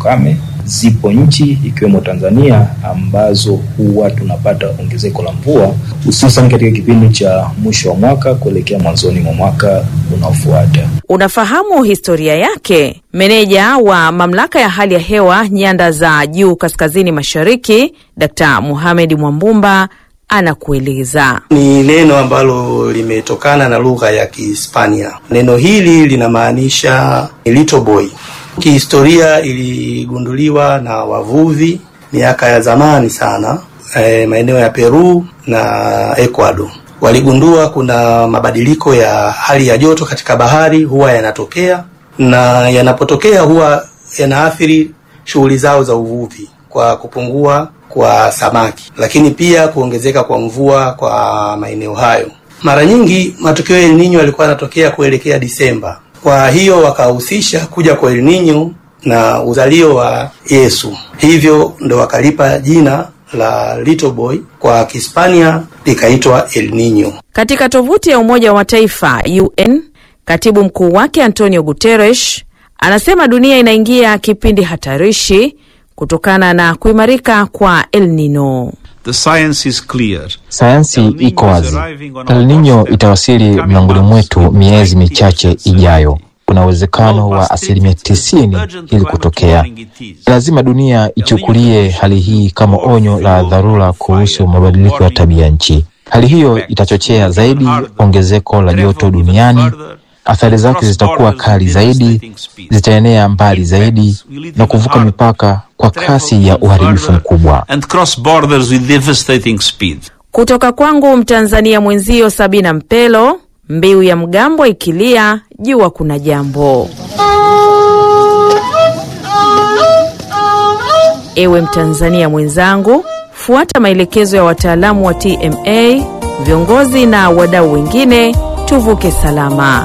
ukame. Zipo nchi ikiwemo Tanzania ambazo huwa tunapata ongezeko la mvua hususan katika kipindi cha mwisho wa mwaka kuelekea mwanzoni mwa mwaka unaofuata. Unafahamu historia yake? Meneja wa Mamlaka ya Hali ya Hewa Nyanda za Juu Kaskazini Mashariki, Dr. Mohamed Mwambumba anakueleza. Ni neno ambalo limetokana na lugha ya Kihispania. Neno hili linamaanisha little boy. Kihistoria iligunduliwa na wavuvi miaka ya zamani sana, maeneo ya Peru na Ecuador. Waligundua kuna mabadiliko ya hali ya joto katika bahari huwa yanatokea, na yanapotokea huwa yanaathiri shughuli zao za uvuvi kwa kupungua kwa samaki, lakini pia kuongezeka kwa mvua kwa maeneo hayo. Mara nyingi matukio ya El Nino yalikuwa yanatokea kuelekea Disemba. Kwa hiyo wakahusisha kuja kwa El Nino na uzalio wa Yesu. Hivyo ndo wakalipa jina la little boy, kwa Kihispania likaitwa El Nino. Katika tovuti ya Umoja wa Mataifa UN, katibu mkuu wake Antonio Guterres anasema dunia inaingia kipindi hatarishi kutokana na kuimarika kwa El Nino. Sayansi iko wazi. El Nino itawasili mlangoni mwetu miezi michache ijayo. Kuna uwezekano wa 90% ili kutokea. Lazima dunia ichukulie hali hii kama onyo la dharura kuhusu mabadiliko ya tabia nchi. Hali hiyo itachochea zaidi ongezeko la joto duniani. Athari zake zitakuwa kali zaidi, zitaenea mbali zaidi na kuvuka mipaka kwa kasi ya uharibifu mkubwa. Kutoka kwangu Mtanzania mwenzio Sabina Mpelo, mbiu ya mgambo ikilia, jua kuna jambo. Ewe Mtanzania mwenzangu, fuata maelekezo ya wataalamu wa TMA, viongozi na wadau wengine, tuvuke salama.